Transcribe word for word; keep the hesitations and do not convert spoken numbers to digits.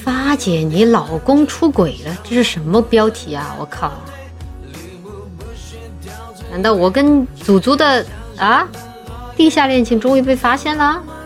发姐，你老公出轨了，这是什么标题啊？我靠！难道我跟祖祖的啊地下恋情终于被发现了？